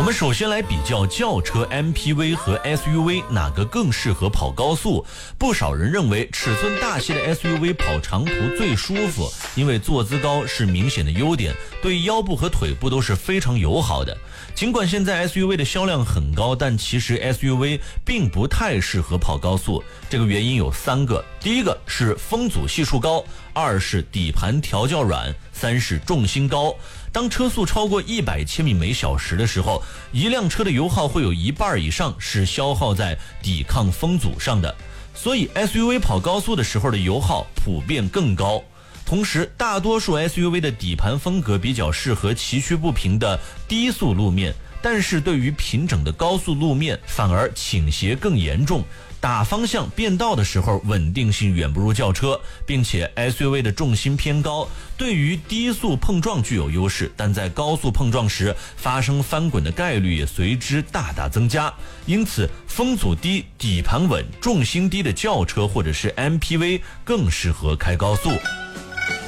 们首先来比较轿车 MPV 和 SUV 哪个更适合跑高速。不少人认为尺寸大些的 SUV 跑长途最舒服，因为坐姿高是明显的优点，对腰部和腿部都是非常友好的。尽管现在 SUV 的销量很高，但其实 SUV 并不太适合跑高速。这个原因有3个，第一个是风阻系数高，2是底盘调教软，3是重心高。当车速超过100千米每小时的时候，一辆车的油耗会有1半以上是消耗在抵抗风阻上的，所以 SUV 跑高速的时候的油耗普遍更高。同时，大多数 SUV 的底盘风格比较适合崎岖不平的低速路面，但是对于平整的高速路面反而倾斜更严重，打方向变道的时候稳定性远不如轿车，并且 SUV 的重心偏高，对于低速碰撞具有优势，但在高速碰撞时发生翻滚的概率也随之大大增加。因此，风阻低、底盘稳、重心低的轿车或者是 MPV 更适合开高速。